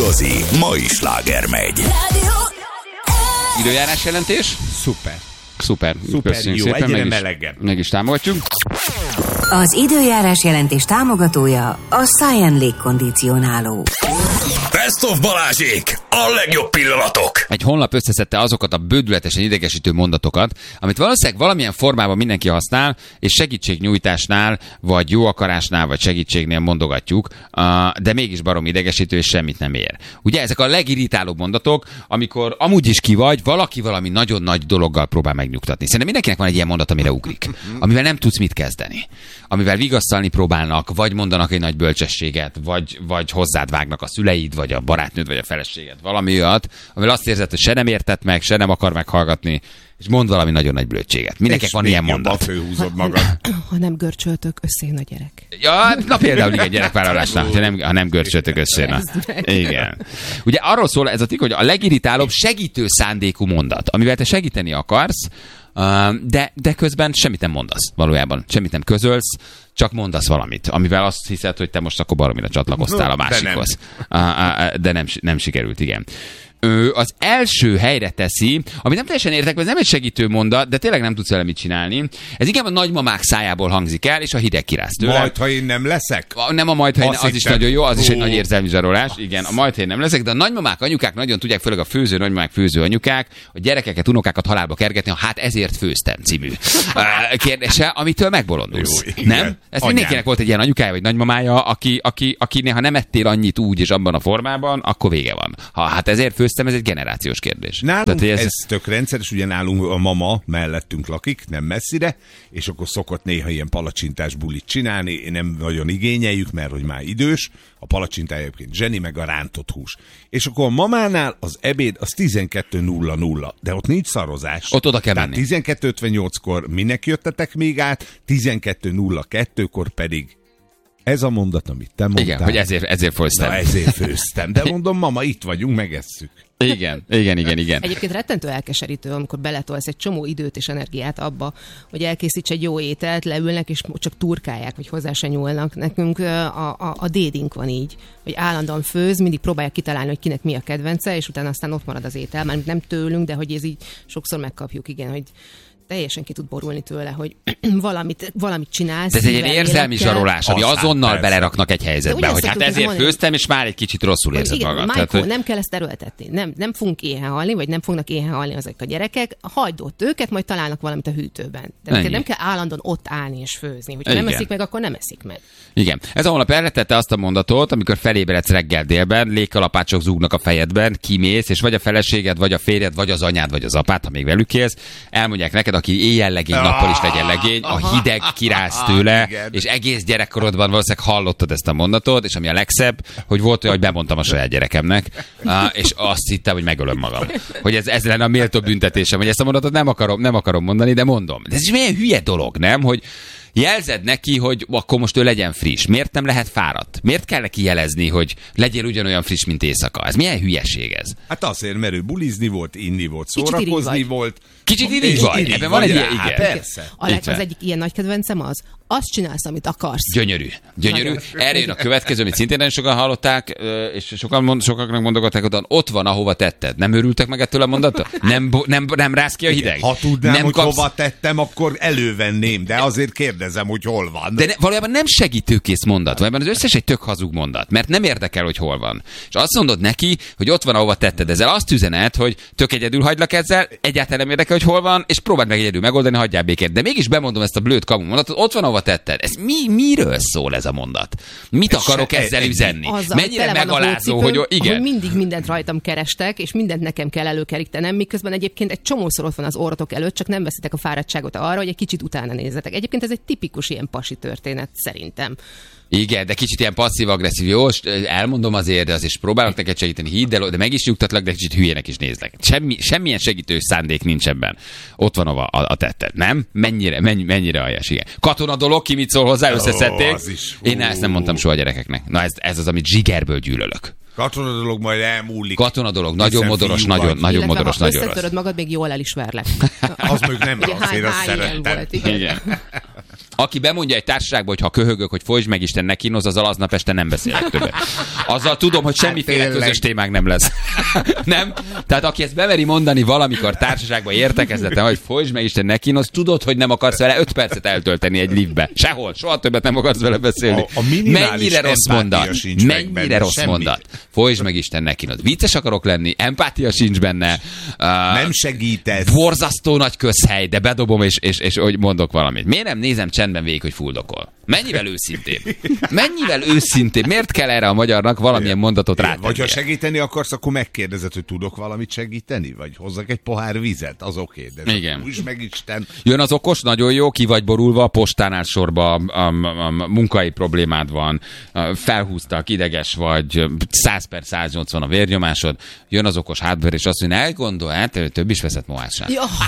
igazi mai sláger megy. Időjárás jelentés? Szuper, köszönjük jó, szépen, egyre melegebb. meg is támogatjuk. Az időjárás jelentés támogatója a Science légkondicionáló. Best of Balázsék! A legjobb pillanatok! Egy honlap összeszedte azokat a bődületesen idegesítő mondatokat, amit valószínűleg valamilyen formában mindenki használ, és segítségnyújtásnál, vagy jó akarásnál, vagy segítségnél mondogatjuk, de mégis barom idegesítő, és semmit nem ér. Ugye ezek a legirritálóbb mondatok, amikor amúgy is ki vagy, valaki valami nagyon nagy dologgal próbál megnyugtatni. Szerintem mindenkinek van egy ilyen mondat, amire ugrik, amivel nem tudsz mit kezdeni. Amivel vigasztalni próbálnak, vagy mondanak egy nagy bölcsességet, vagy hozzád vágnak a szüleid, vagy a barátnőd, vagy a feleséged. Valami olyat, amivel azt érzed, hogy se nem értett meg, se nem akar meghallgatni, és mond valami nagyon nagy blödséget. Mindenkinek van ilyen mondat. Főhúzod magad. Ha nem görcsöltök, összejön a gyerek. Ja, na például igen, gyerekvállalásnál, ha nem görcsöltök össze. Igen. Ugye arról szól ez a tikk, hogy a legirritálóbb segítő szándékú mondat, amivel te segíteni akarsz, de közben semmit nem mondasz valójában. Semmit nem közölsz, csak mondasz valamit, amivel azt hiszed, hogy te most akkor baromira csatlakoztál a másikhoz. De nem sikerült, igen. Az első helyre teszi, ami nem teljesen értek, ez nem egy segítő mondat, de tényleg nem tudsz vele mit csinálni. Ez inkább a nagymamák szájából hangzik el, és a hideg kiráz tőle. Majd, ha én nem leszek? Nem a majd, ha én, az is nagyon jó, az is egy nagy érzelmi zsarolás. Igen, a majd, ha én nem leszek, de a nagymamák, anyukák nagyon tudják, főleg a főző nagymamák, főző anyukák, a gyerekeket, unokákat halálba kergetni, hát ezért főztem című kérdése, amitől megbolondulsz. Jó, nem? Ez mindenkinek volt egy ilyen anyukája vagy nagymamája, aki néha nem ettél annyit úgy és abban a formában, akkor vége van. Hát ezért főztem, ez egy generációs kérdés. Nálunk tehát, ez tök rendszeres, ugye nálunk a mama mellettünk lakik, nem messzire, és akkor szokott néha ilyen palacsintás bulit csinálni, nem nagyon igényeljük, mert hogy már idős, a palacsintája egyébként zseni, meg a rántott hús. És akkor a mamánál az ebéd az 12:00, de ott nincs szarozás. Ott oda kell menni. 12:58-kor minek jöttetek még át, 12:02-kor pedig ez a mondat, amit te mondtál. Igen, hogy ezért főztem. Na, ezért főztem. De mondom, mama, itt vagyunk, megesszük. Igen. Egyébként rettentő elkeserítő, amikor beletolsz egy csomó időt és energiát abba, hogy elkészíts egy jó ételt, leülnek és csak turkálják, vagy hozzá se nyúlnak. Nekünk a dédink van így, hogy állandóan főz, mindig próbálják kitalálni, hogy kinek mi a kedvence, és utána aztán ott marad az étel. Már nem tőlünk, de hogy ez így sokszor megkapjuk, igen, hogy teljesen ki tud borulni tőle, hogy valamit csinálsz. De ez egy ilyen érzelmi zsarolás, ami azonnal persze beleraknak egy helyzetbe, hogy hát ezért főztem, és már egy kicsit rosszul érzed igen, magad. Michael, tehát, nem kell ezt erőltetni. Nem fogunk éhen halni, vagy nem fognak éhen halni ezek a gyerekek. Hagyd ott őket, majd találnak valamit a hűtőben. De nem kell állandóan ott állni és főzni. Hogyha nem eszik meg, akkor nem eszik meg. Igen. Ez a honlap elretette azt a mondatot, amikor felébredsz reggel délben, légkalapácsok zúgnak a fejedben, kimész, és vagy a feleséged, vagy a férjed, vagy az anyád, vagy az apád, ha még velük élsz, elmondják neked, aki éjjel legény, nappal is legyen legény, a hideg kiráz tőle, és egész gyerekkorodban valószínűleg hallottad ezt a mondatot, és ami a legszebb, hogy volt olyan, hogy bemondtam a saját gyerekemnek, és azt hittem, hogy megölöm magam. Hogy ez lenne a méltó büntetésem, hogy ezt a mondatot nem akarom mondani, de mondom. De ez is milyen hülye dolog, nem? Hogy jelzed neki, hogy akkor most ő legyen friss. Miért nem lehet fáradt? Miért kell neki jelezni, hogy legyél ugyanolyan friss, mint éjszaka? Ez milyen hülyeség ez? Hát azért, mert ő bulizni volt, inni volt, szórakozni volt. Kicsit irigy vagy. Ebben van egy ilyen, igen. Persze. Alex, az egyik ilyen nagy kedvencem az, azt csinálsz, amit akarsz. Gyönyörű. Erre jön a következő, amit szintén nagyon sokan hallották, és sokaknak mondogatták, hogy ott van, ahova tetted. Nem örültek meg ettől a mondattól? Nem rász ki a hideg? Ha tudnám, hogy hova tettem, akkor elővenném, de azért kérdezem, hogy hol van. De valójában nem segítőkész mondat, valójában az összes egy tök hazug mondat, mert nem érdekel, hogy hol van. És azt mondod neki, hogy ott van, ahova tetted. Ezzel azt üzenet, hogy tök egyedül hagylak ezzel, egyáltalán nem érdekel, hogy hol van, és próbáld meg egyedül megoldani, hagyjál békét. De mégis bemondom ezt a blőd kamu mondatot, ott van, ahova tetted. Ez miről szól ez a mondat? Mit akarok ezzel üzenni? Mennyire megalázó, hogy igen. Hogy mindig mindent rajtam kerestek, és mindent nekem kell előkerítenem, miközben egyébként egy csomószor ott van az orrotok előtt, csak nem veszitek a fáradtságot arra, hogy egy kicsit utána nézzetek. Egyébként ez egy tipikus ilyen pasi történet szerintem. Igen, de kicsit ilyen passzív-agresszív. Jó, elmondom azért, de azért próbálok neked segíteni, hidd el, de meg is nyugtatlak, de kicsit hülyének is nézlek. Semmilyen segítő szándék nincs ebben. Ott van a tetted, nem? Mennyire aljas, igen. Katona dolog, ki mit szól hozzá, összeszedték. Én ezt nem mondtam soha a gyerekeknek. Na ez az, amit zsigerből gyűlölök. Katona dolog majd elmúlik. Katona dolog, nagyon modoros, nagyon modoros, nagyon rossz. Összetöröd magad, még jól el is verlek. Az még nem azért, azt szerettem. Igen. Aki bemondja egy társaságba, hogy ha köhögök, hogy folytsd meg Isten, ne kínoz, azzal aznap este nem beszélek többet. Azzal tudom, hogy semmiféle közös témánk nem lesz. Nem? Tehát aki ezt bemeri mondani valamikor társaságban értekezleten, hogy folytsd meg Isten, ne kínoz, tudod, hogy nem akarsz vele 5 percet eltölteni egy liftbe. Sehol, soha többet nem akarsz vele beszélni. Mennyire rossz mondat. Mennyire rossz mondat. Folytsd meg Isten, ne kínoz. Vicces akarok lenni, empátia sincs benne. Nem segítesz. Borzasztó nagy közhely, de bedobom, és hogy mondok valamit. Miért nem nézem csendben végig, hogy fuldokol? Mennyivel őszintén? Mennyivel őszintén? Miért kell erre a magyarnak valamilyen mondatot rátennie? Vagy ha segíteni akarsz, akkor megkérdezed, hogy tudok valamit segíteni? Vagy hozzak egy pohár vizet? Az oké. De igen. Úgyis meg Isten. Jön az okos, nagyon jó, ki vagy borulva, a postánál sorba, a munkai problémád van, felhúztak, ideges vagy, 100/180 a vérnyomásod, jön az okos hátbőr, és azt mondja, elgondolj, több is veszett mohással.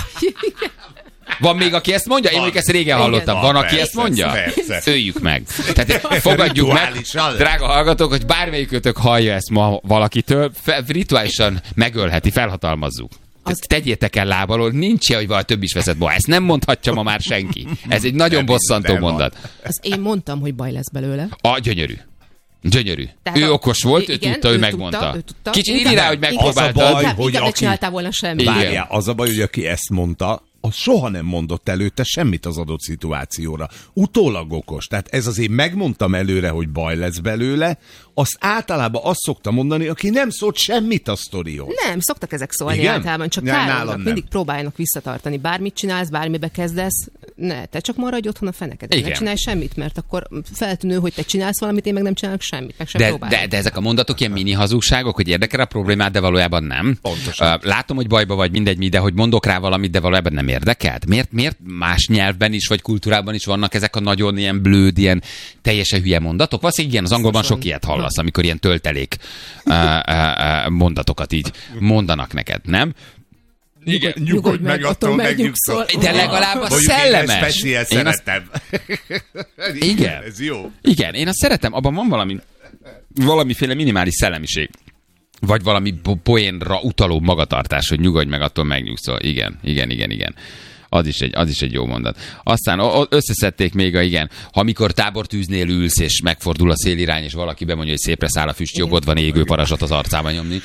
Van még, aki ezt mondja? Én még ezt régen hallottam. Van, aki ezt mondja? Persze. Öljük meg. Tehát fogadjuk meg, drága hallgatók, hogy bármelyikőtök hallja ezt ma valakitől, rituálisan megölheti, felhatalmazzuk. Tegyétek el lábalól, nincs ilyen, hogy valami több is veszett ma. Ezt nem mondhatja ma már senki. Ez egy nagyon bosszantó mondat. Azt én mondtam, hogy baj lesz belőle. Gyönyörű. Gyönyörű. Tehát ő okos volt, igen, ő tudta, ő megmondta. Tudta. Kicsit írj rá, hogy megpróbáltad. Az a baj, hogy nem aki... csináltál volna semmit. Várjál, az a baj, hogy aki ezt mondta, az soha nem mondott előtte semmit az adott szituációra. Utólag okos. Tehát ez azért megmondtam előre, hogy baj lesz belőle, azt általában azt szokta mondani, aki nem szólt semmit a sztorihoz. Nem, szoktak ezek szólni Igen? általában, csak káromnak mindig próbálnak visszatartani. Bármit csinálsz, bármibe kezdesz, ne, te csak maradj otthon a fenekeden. Ne csinálj semmit, mert akkor feltűnő, hogy te csinálsz valamit, én meg nem csinálok semmit, meg sem próbálok. De ezek a mondatok ilyen mini hazugságok, hogy érdekel a problémát, de valójában nem. Pontosan. Látom, hogy bajba vagy, mindegy mi, de hogy mondok rá valamit, de valójában nem érdekelt. Miért más nyelvben is, vagy kultúrában is vannak ezek a nagyon ilyen blőd, ilyen teljesen hülye mondatok? Valószínűleg igen, az angolban sok ilyet hallasz, amikor ilyen töltelék mondatokat így mondanak neked, nem? Igen. Nyugodj meg, attól megnyugszol. De legalább a szellemes. Én szeretem. Igen. Ez jó. Igen, én azt szeretem, abban van valamiféle minimális szellemiség. Vagy valami poénra utaló magatartás, hogy nyugodj meg, attól megnyugszol. Igen. Az is egy jó mondat. Aztán összeszedték még igen, ha amikor tábortűznél ülsz, és megfordul a szélirány, és valaki bemondja, hogy szépre száll a füst, jogod van égő parazsat az arcába nyomni.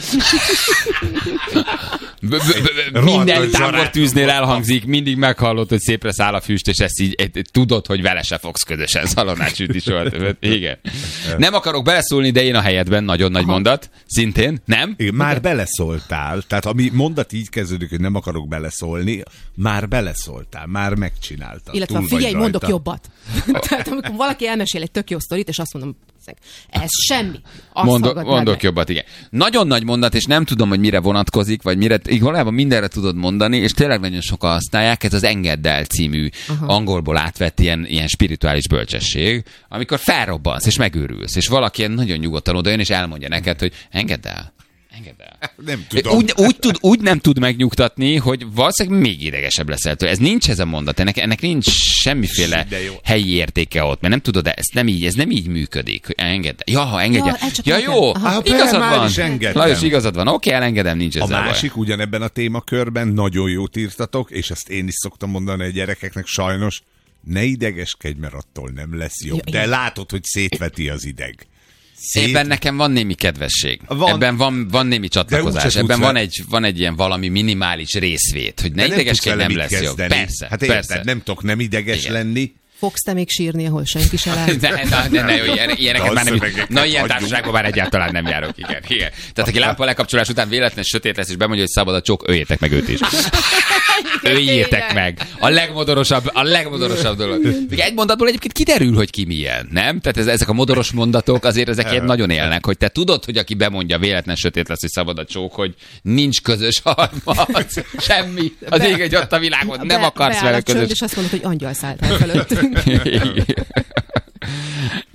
Minden tábortűznél elhangzik, mindig meghallod, hogy szépre száll a füst, és ezt így tudod, hogy vele se fogsz közösen szalonnát sütni soha többet. Igen. Nem akarok beleszólni, de én a helyedben nagyon nagy mondat. Szintén, nem? Igen, már beleszóltál. Tehát ami mondat így kezdődik, hogy nem akarok beleszólni, már beleszóltál, már megcsináltad. Illetve figyelj, mondok jobbat. Tehát amikor valaki elmesél egy tök jó sztorit, és azt mondom, ez semmi. Mondok jobbat, igen. Nagyon nagy mondat, és nem tudom, hogy mire vonatkozik, vagy mire, valójában mindenre tudod mondani, és tényleg nagyon sokan használják, ez az engedd el című angolból átvett ilyen spirituális bölcsesség, amikor felrobbansz, és megőrülsz, és valaki nagyon nyugodtan odajön, és elmondja neked, hogy engedd el. Nem tudom. Úgy nem tud megnyugtatni, hogy valószínűleg még idegesebb leszel tőle. Ez nincs ez a mondat, ennek nincs semmiféle helyi értéke ott, mert nem tudod, ez nem így működik. Engedd. Engedje. Jó, igazad van. Lajos, igazad van. Oké, elengedem, nincs ezzel a másik baj. Ugyanebben a témakörben nagyon jót írtatok, és ezt én is szoktam mondani a gyerekeknek, sajnos, ne idegeskedj, mert attól nem lesz jobb. De látod, hogy szétveti az ideg. Ebben nekem van némi kedvesség. Ebben van némi csatlakozás. Ebben van egy ilyen valami minimális részvét, hogy ne idegeskedj, nem lesz jobb. Persze. Hát érted, nem tudok nem ideges lenni. Fogsz te még sírni, ahol senki se lát? Ilyeneket már nem. Na, ilyen társaságban már egyáltalán nem járok. Igen. Tehát aki lámpa lekapcsolás után véletlen sötét lesz, és bemondja, hogy szabad a csók, öljétek meg őt is. Öljétek meg. A legmodorosabb dolog. Egy mondatból egyébként kiderül, hogy ki milyen, nem? Tehát ezek a modoros mondatok azért ezek ilyen nagyon élnek, hogy te tudod, hogy aki bemondja véletlen sötét lesz, hogy szabad a csók, hogy nincs közös harmad. Semmi. Az ég egy ott a világon. Nem akarsz vele közös. És azt mondod, hogy angyal szállt el fölött.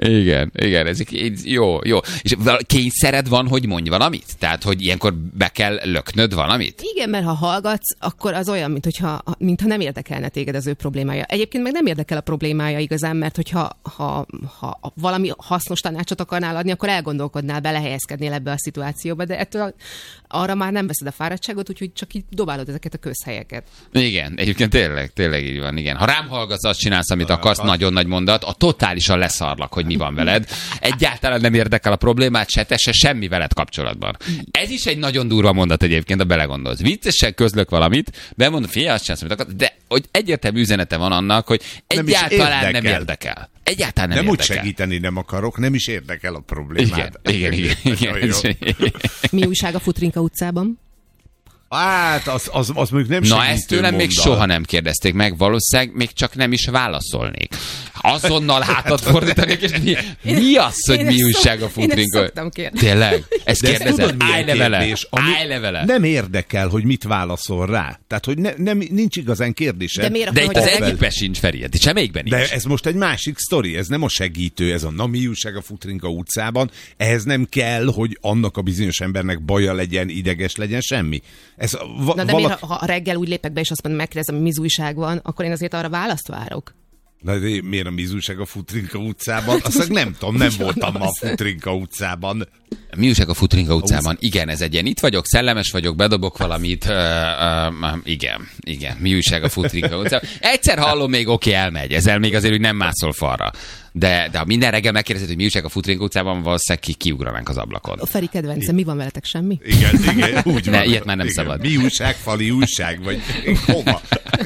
Igen, ez jó. És kényszered van, hogy mondj valamit? Tehát, hogy ilyenkor be kell löknöd valamit? Igen, mert ha hallgatsz, akkor az olyan, mintha nem érdekelne téged az ő problémája. Egyébként meg nem érdekel a problémája igazán, mert hogyha valami hasznos tanácsot akarnál adni, akkor elgondolkodnál, belehelyezkednél ebbe a szituációba, de ettől arra már nem veszed a fáradtságot, úgyhogy csak így dobálod ezeket a közhelyeket. Igen, egyébként tényleg így van, igen. Ha rám hallgatsz, azt csinálsz, amit akarsz, nagyon nagy mondat, a totálisan leszarlak, hogy mi van veled. Egyáltalán nem érdekel a problémát, se semmi veled kapcsolatban. Ez is egy nagyon durva mondat egyébként, ha belegondolsz. Viccesen közlök valamit, bemondom, figyelj, azt csinálsz, amit akarsz, de hogy egyértelmű üzenete van annak, hogy egyáltalán nem érdekel. Egyáltalán nem úgy érdekel. segíteni nem akarok, nem is érdekel a problémát. Igen. Mi újság a Futrinka utcában? Hát, az mondjuk nem segítő Na, ezt tőlem még soha nem kérdezték meg, valószínűleg még csak nem is válaszolnék. Azonnal hátat fordítanék, és mi az, hogy mi újság a Futrinka? Én ezt szoktam kérdezni. Tényleg? Ezt kérdezed? Állj le vele. Nem érdekel, hogy mit válaszol rá. Tehát, hogy nincs igazán kérdése. De itt az egyikben sincs, Feri, itt semmelyikben nincs. De ez most egy másik sztori, ez nem a segítő, ez a mi újság a Futrinka utcában. Ehhez nem kell, hogy annak a bizonyos embernek baja legyen, ideges legyen, semmi. Miért, ha reggel úgy lépek be, és azt mondom, megkérdezem, hogy mi újság van, akkor én azért arra választ várok. De miért a mi újság a Futrinka utcában? Azt nem tudom, nem voltam ma a Futrinka utcában. Mi újság a Futrinka utcában? Igen, ez egy ilyen, itt vagyok, szellemes vagyok, bedobok valamit. Igen. Mi újság a Futrinka utcában? Egyszer hallom, még elmegy. Ezzel még azért, hogy nem mászol falra. De ha minden reggel megkérdezed, hogy mi újság a Futrinka utcában, valószínűleg kiugranánk az ablakon. A Feri kedvence, mi van veletek, semmi? Igen, úgy van. Ilyet már nem szabad. Mi újság, fali újság, vagy hova?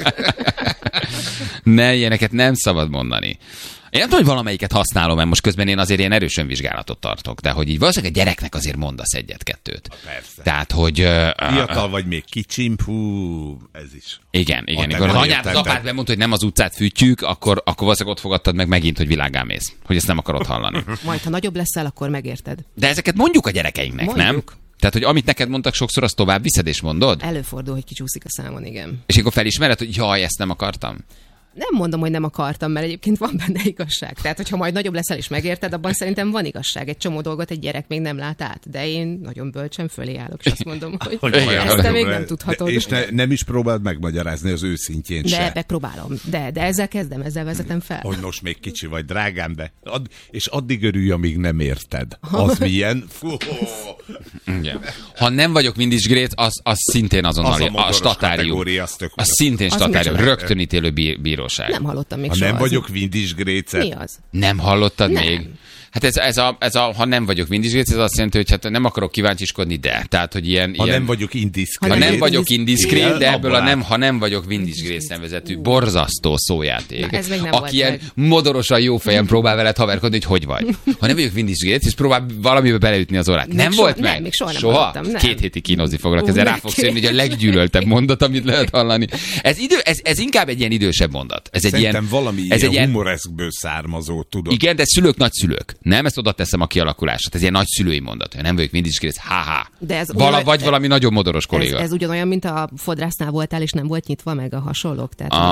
Ne, ilyeneket nem szabad mondani. Én nem tudom, hogy valamelyiket használom, mert most közben én azért ilyen erősen vizsgálatot tartok, de hogy így valószínűleg a gyereknek azért mondasz egyet-kettőt. Persze. Tehát, hogy... Fiatal vagy még kicsim, ez is. Igen. Amikor az anyád, az apád bemondta, hogy nem az utcát fűtjük, akkor valószínűleg ott fogadtad meg megint, hogy világgá mész. Hogy ezt nem akarod hallani. Majd, ha nagyobb leszel, akkor megérted. De ezeket mondjuk a gyerekeinknek, nem? Tehát, hogy amit neked mondtak sokszor, azt tovább viszed és mondod? Előfordul, hogy kicsúszik a számon, igen. És akkor felismered, hogy jaj, ezt nem akartam? Nem mondom, hogy nem akartam, mert egyébként van benne igazság. Tehát, hogyha majd nagyobb leszel és megérted, abban szerintem van igazság. Egy csomó dolgot egy gyerek még nem lát át. De én nagyon bölcsen fölé állok, és azt mondom, hogy ezt te még nem tudhatod. És nem is próbáld megmagyarázni az őszintjén se. De megpróbálom. De ezzel kezdem, ezzel vezetem fel. Hogy most még kicsi vagy, drágám, de és addig örülj, amíg nem érted. Az milyen? Igen. Ha nem vagyok Windisgrész, az szintén azonnal a statárium. Az szintén statárium. Rögtönítélő bíróság. Nem hallottam még soha. Ha nem vagyok Windisgrécet. Mi az? Nem hallottad még? Hát ha nem vagyok Windisgrész, ez azt jelenti, hogy hát nem akarok kíváncsiskodni, de. Tehát, hogy ilyen... nem vagyok indiszkrét. Ha nem vagyok indiszkrét, de ebből ha nem vagyok Windisgrész nevezetű borzasztó szójáték. Ez még nem aki ilyen modorosan jó fejen próbál veled haverkodni, hogy vagy. Ha nem vagyok Windisgrész, és próbál valamibe beleütni az órát. Nem volt meg? Még soha? 2 hétig kínozni foglak, ezzel rá fogsz jönni, hogy a leggyűlöltebb mondat, amit lehet hallani. Ez inkább egy ilyen idősebb mondat. Szerintem valami ilyen humoreszkből származó, tudod. Igen, de szülők, nagyszülők. Nem, ezt oda teszem a kialakulását. Ez ilyen nagyszülői mondat, hogy nem vagyok Windisgrész, vagy valami nagyon modoros kolléga. Ez ugyanolyan, mint a fodrásznál voltál, és nem volt nyitva meg a hasonlók?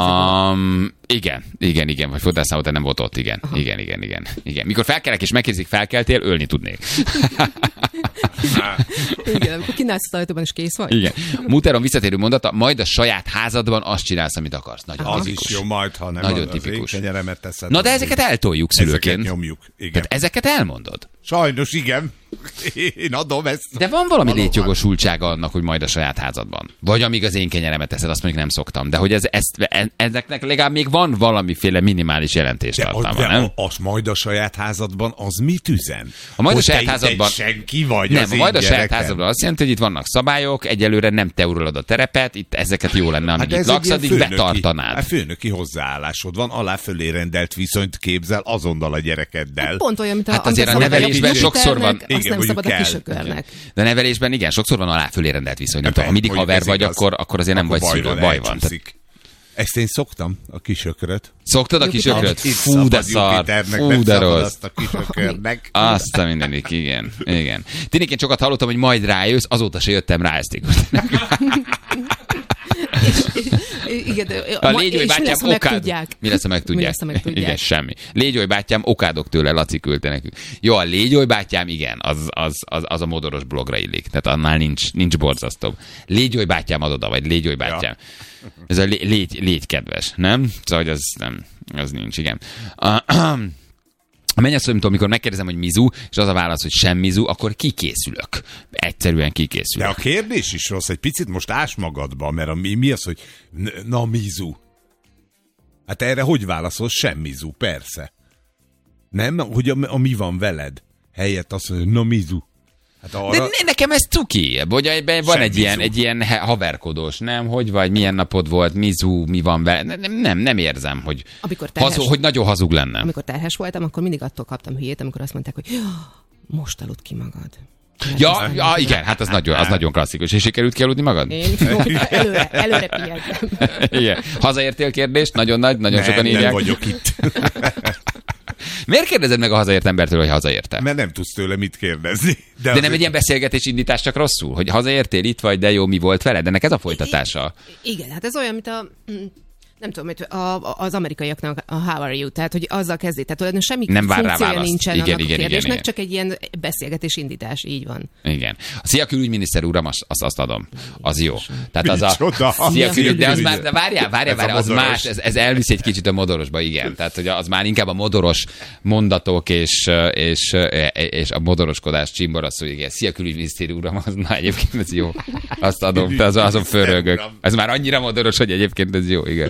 Igen, vagy fodrásznál voltál, nem volt ott, igen. Mikor felkelek és megkérdezik, felkeltél, ölni tudnék. Igen, kínálsz az ajtóban, és kész vagy? Igen. Muteron visszatérő mondata, majd a saját házadban azt csinálsz, amit akarsz. Nagyon az tipikus. is jó, majd, ha nem nagyon az tipikus. én kenyeremet teszed. Na de ezeket eltoljuk szülőként. Ezeket nyomjuk. Igen. Tehát ezeket elmondod? Sajnos igen. Én adom ezt. De van valami létjogosultsága annak, hogy majd a saját házadban. Vagy amíg az én kenyeremet teszed, azt mondjuk nem szoktam. De hogy ezeknek legalább még van valamiféle minimális jelentéstartalma, nem? Az majd a saját házadban, az mit üzen? A majd a saját házadban... senki vagy nem, az a majd a saját házadban azt jelenti, hogy itt vannak szabályok, egyelőre nem te uralod a terepet, itt ezeket jó lenne, amíg itt laksz, addig betartanád. A főnöki hozzáállásod van, alá-fölé rendelt viszonyt képzel azonnal a gyerekeddel. Pont olyan, mint hát azért a nevelésben sokszor van. Azt nem szabad a kisökörnek. De nevelésben igen, sokszor van alá-fölé rendelt viszony. Nem tudom, ha mindig haver vagy, akkor azért nem vagy szülő, baj van. Ezt én szoktam, a kisökröt. Szoktad a kisökröt? Fú, de szar. Fú, de rossz. Azt a mindenik, igen. Tényleg én sokat hallottam, hogy majd rájössz, azóta se jöttem rá ezt. Igen, A Légyói bátyám Mi lesz, ha megtudják? Igen, semmi. Légyói bátyám, okádok tőle, Laci küldte nekünk. Jó, a Légyói bátyám, igen, az a modoros blogra illik. Tehát annál nincs borzasztóbb. Légyói bátyám ad oda, vagy Légyói bátyám. Ja. Ez a légy kedves, nem? Szóval, hogy az nincs, igen. A mennyasszonyomtól, amikor megkérdezem, hogy mizu, és az a válasz, hogy sem mizu, akkor kikészülök. Egyszerűen kikészülök. De a kérdés is rossz, egy picit most ás magadba, mert mi az, hogy na mizu? Hát erre hogy válaszol? Sem mizu, persze. Nem? Hogy a mi van veled? Helyett azt mondja, na mizu. Hát arra... De nekem ez cuki, hogy ebben van egy ilyen haverkodós, nem? Hogy vagy, milyen napod volt, mizu, mi van vele. Nem érzem, hogy, hogy nagyon hazug lenne. Amikor terhes voltam, akkor mindig attól kaptam hülyét, amikor azt mondták, hogy most aludt ki magad. Ja, igen, hát az nagyon klasszikus. És sikerült kialudni magad? Én előre pihentem. Igen. Hazaértél kérdést? Nagyon nagy, nagyon sokan írják. Nem vagyok itt. Miért kérdezed meg a hazaért embertől, hogy hazaérte? Mert nem tudsz tőle mit kérdezni. De nem egy ilyen beszélgetés indítás csak rosszul? Hogy hazaértél, itt vagy, de jó, mi volt veled? De ennek ez a folytatása. Igen, hát ez olyan, mint nem tudom, az amerikaiaknak a how are you, tehát hogy azzal kezdi, tehát semmi nem vár rá funkciója nincsen igen, annak a kérdésnek, igen. Csak egy ilyen beszélgetés indítás, így van. Igen. A szia külügyminiszter uram, azt adom. Az jó. Tehát az a szia de az már, de várjál, az más, ez elvisz egy kicsit a modorosba, igen. Tehát hogy az már inkább a modoros mondatok és a modoroskodás csimboraszó, igen. Szia külügyminiszter uram, az na egyébként ez jó. Azt adom, azon fölrögök. Ez már annyira modoros, hogy egyébként ez jó, igen.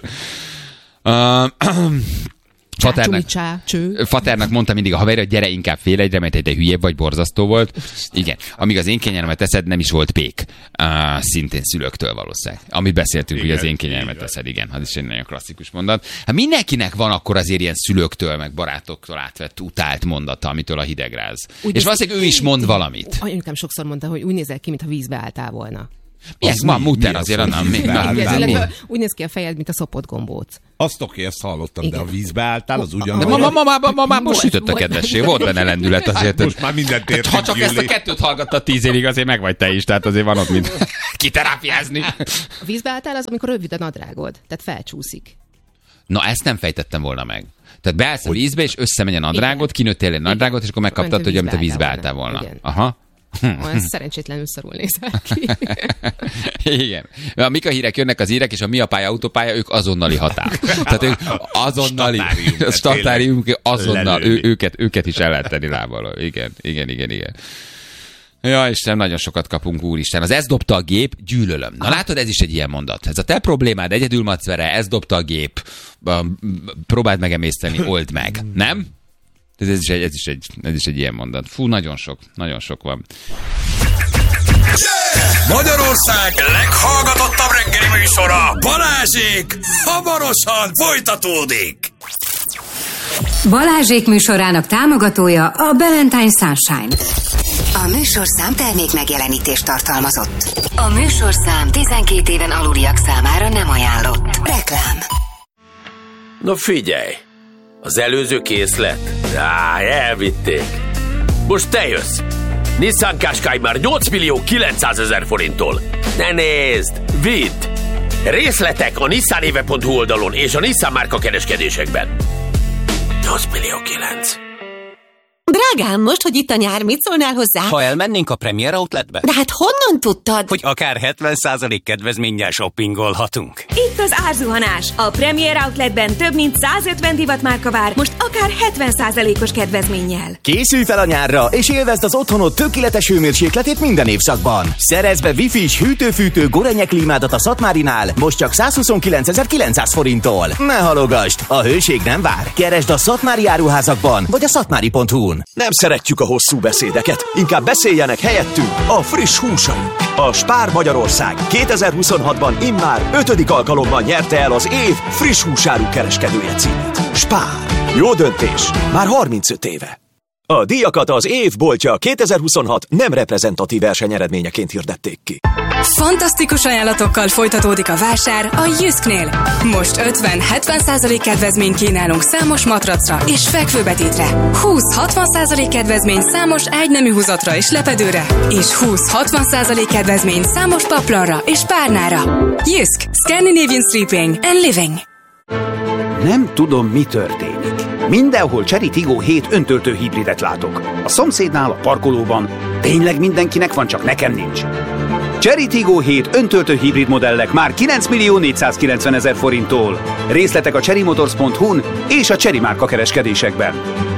Faternak mondta mindig a haverja, hogy gyere inkább fél egyre, mert te hülyébb vagy, borzasztó volt. Igen. Amíg az én kényelmet teszed, nem is volt pék. Szintén szülőktől valószínűleg. Amit beszéltünk, igen, hogy az én kényelmet teszed, igen. Az is egy nagyon klasszikus mondat. Hát mindenkinek van akkor azért ilyen szülőktől, meg barátoktól átvett utált mondata, amitől a hideg ráz. És valószínűleg ő is mond valamit. Anyukám sokszor mondta, hogy úgy nézel ki, mintha vízbe álltál volna. Ez ma muter azért annál. Úgy néz ki a fejed, mint a szopott gombóc. Azt ezt hallottam, igen. De a vízbe álltál, az ugyan... De ma most sütött a kedvesség. Volt benne lendület azért. Most már mindent értünk, ha csak ezt a kettőt hallgattad 10 évig, azért meg vagy te is, tehát azért van ott mit kiterápiázni. A vízbe álltál az, amikor rövid a nadrágod, tehát felcsúszik. Na, ezt nem fejtettem volna meg. Tehát beállsz a vízbe, és összemegy a nadrágot, kinőttél egy nadrágot, és akkor megkaptad, hogy amit a vízbe álltál volna. Aha. Ez szerencsétlenül szarul nézel ki. Igen. A mik a hírek, jönnek az hírek, és a mi a pálya, autópálya, ők azonnali határ. Tehát ők azonnali, a statárium, azonnal, őket is el lehet tenni lábalól. Igen. Ja, Isten, nagyon sokat kapunk, úristen. Az ez dobta a gép, gyűlölöm. Na látod, ez is egy ilyen mondat. Ez a te problémád, egyedül macvere, ez dobta a gép, próbáld megemészteni, old meg. Nem? Ez is egy ilyen mondat. Fú, nagyon sok van. Magyarország leghallgatottabb reggeli műsora, Balázsék, hamarosan folytatódik. Balázsék műsorának támogatója a Valentine Sunshine. A műsorszám termék megjelenítést tartalmazott. A műsorszám 12 éven aluliak számára nem ajánlott. Reklám. Na figyelj! Az előző készlet? Elvitték. Most te jössz. Nissan Qashqai már 8.900.000 forinttól. Ne nézd! Vidd! Részletek a nissanéve.hu oldalon és a Nissan márka kereskedésekben. 8.900.000. Drágám, most, hogy itt a nyár, mit szólnál hozzá? Ha elmennénk a Premier Outletbe? De hát honnan tudtad? Hogy akár 70% kedvezménnyel shoppingolhatunk. Itt az árzuhanás. A Premier Outletben több mint 150 divatmárka vár, most akár 70%-os kedvezménnyel. Készülj fel a nyárra, és élvezd az otthonod tökéletes hőmérsékletét minden évszakban. Szerezd be Wi-Fi-s hűtő-fűtő Gorenje klímádat a Szatmárinál, most csak 129.900 forinttól. Ne halogasd, a hőség nem vár. Keresd a szatmári áruházakban, vagy a szatmári.hu-n. Nem szeretjük a hosszú beszédeket, inkább beszéljenek helyettünk a friss húsaink. A Spár Magyarország 2026-ban immár 5. alkalommal nyerte el az év friss húsáru kereskedője címet. Spár. Jó döntés. Már 35 éve. A díjakat az év boltja 2026 nem reprezentatív versenyeredményeként hirdették ki. Fantasztikus ajánlatokkal folytatódik a vásár a Jysknél. Most 50-70% kedvezményt kínálunk számos matracra és fekvőbetétre. 20-60% kedvezmény számos ágynemű húzatra és lepedőre. És 20-60% kedvezmény számos paplanra és párnára. Jysk. Scandinavian Sleeping and Living. Nem tudom, mi történik. Mindenhol Chery Tiggo 7 öntöltő hibridet látok. A szomszédnál, a parkolóban. Tényleg mindenkinek van, csak nekem nincs. Chery Tiggo 7 öntöltő hibrid modellek már 9.490.000 forinttól. Részletek a cherrymotors.hu-n és a Chery márka kereskedésekben.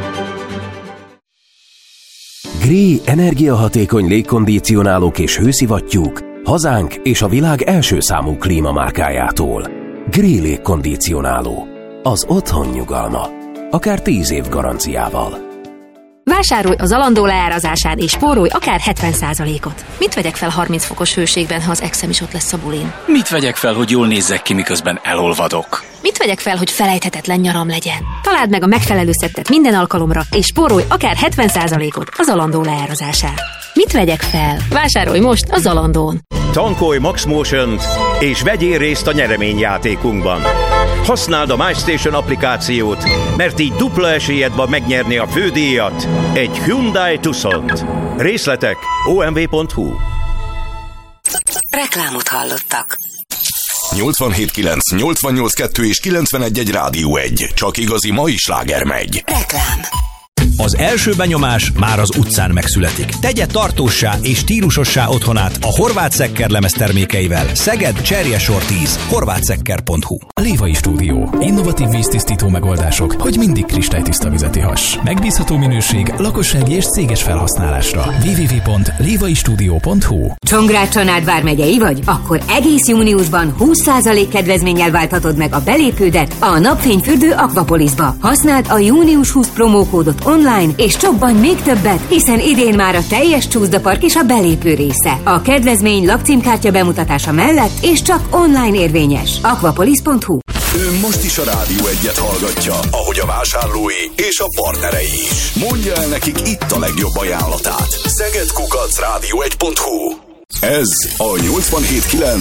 Gree energiahatékony légkondicionálók és hőszivattyúk hazánk és a világ első számú klímamárkájától. Gree légkondicionáló. Az otthon nyugalma. Akár 10 év garanciával. Vásárolj az Zalando leárazásán és spórolj akár 70%-ot. Mit vegyek fel 30 fokos hőségben, ha az exem is ott lesz a bulin? Mit vegyek fel, hogy jól nézzek ki, miközben elolvadok? Mit vegyek fel, hogy felejthetetlen nyaram legyen? Találd meg a megfelelő szettet minden alkalomra, és spórolj akár 70%-ot a Zalando leárazásán. Mit vegyek fel? Vásárolj most a Zalandón. Tankolj MaxMotion-t, és vegyél részt a nyereményjátékunkban. Használd a MyStation applikációt, mert így dupla esélyed van megnyerni a fődíjat, egy Hyundai Tucsont. Részletek omv.hu. Reklámot hallottak. 87.9, 88.2 és 91.1 Rádió 1. Csak igazi mai sláger megy. Reklám. Az első benyomás már az utcán megszületik. Tegye tartóssá és stílusossá otthonát a Horváth Szekker lemez termékeivel. Szeged, Cserjesor 10, horváthszekker.hu. Lévai Stúdió. Innovatív víztisztító megoldások, hogy mindig kristálytiszta vizet ihass. Megbízható minőség, lakossági és céges felhasználásra. www.lévaistudio.hu. Csongrád vármegyei vagy? Akkor egész júniusban 20% kedvezménnyel válthatod meg a belépődet a Napfényfürdő Aquapolisba. Használd a június 20 promókódot online, és csobban még többet, hiszen idén már a teljes csúszdapark is a belépő része. A kedvezmény lakcímkártya bemutatása mellett és csak online érvényes. Aquapolis.hu. Ő most is a Rádió 1-et hallgatja, ahogy a vásárlói és a partnerei is. Mondja el nekik itt a legjobb ajánlatát. Szeged @radio1.hu. Ez a 87.9